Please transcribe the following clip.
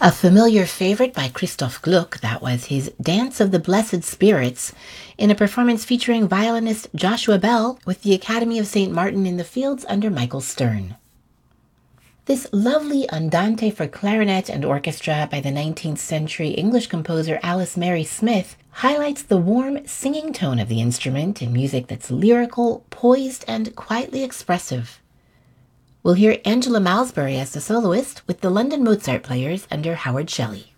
A familiar favorite by Christoph Gluck, that was his Dance of the Blessed Spirits, in a performance featuring violinist Joshua Bell with the Academy of St. Martin in the Fields under Michael Stern. This lovely andante for clarinet and orchestra by the 19th century English composer Alice Mary Smith highlights the warm singing tone of the instrument in music that's lyrical, poised, and quietly expressive. We'll hear Angela Malsbury as the soloist with the London Mozart Players under Howard Shelley.